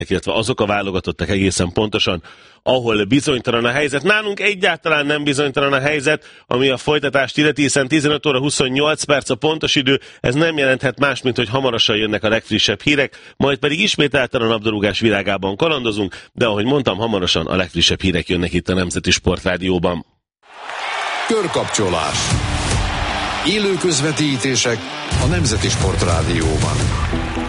illetve azok a válogatottak egészen pontosan, ahol bizonytalan a helyzet. Nálunk egyáltalán nem bizonytalan a helyzet, ami a folytatást illeti, hiszen 15 óra 28 perc a pontos idő, ez nem jelenthet más, mint hogy hamarosan jönnek a legfrissebb hírek, majd pedig ismételten a labdarúgás világában kalandozunk, de ahogy mondtam, hamarosan a legfrissebb hírek jönnek itt a Nemzeti Sportrádióban. Körkapcsolás. Élő közvetítések a Nemzeti Sportrádióban.